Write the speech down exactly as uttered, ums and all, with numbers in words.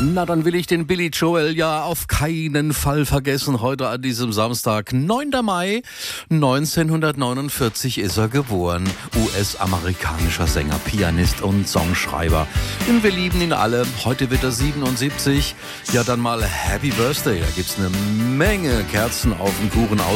Na, dann will ich den Billy Joel ja auf keinen Fall vergessen. Heute an diesem Samstag, neunter Mai neunzehnhundertneunundvierzig ist er geboren. U S-amerikanischer Sänger, Pianist und Songschreiber. Und wir lieben ihn alle. Heute wird er siebenundsiebzig. Ja, dann mal Happy Birthday. Da gibt's eine Menge Kerzen auf dem Kuchen aus.